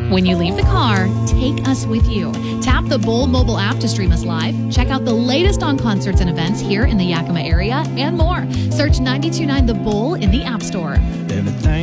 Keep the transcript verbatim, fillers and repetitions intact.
When you leave the car, take us with you. Tap the Bowl mobile app to stream us live. Check out the latest on concerts and events here in the Yakima area and more. Search nine two nine The Bowl in the App Store. Everything